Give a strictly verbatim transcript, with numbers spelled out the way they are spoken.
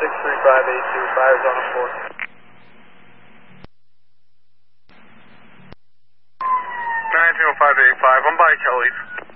six three five eight two, fire zone four. nine zero five eight five, I'm by Kelly's.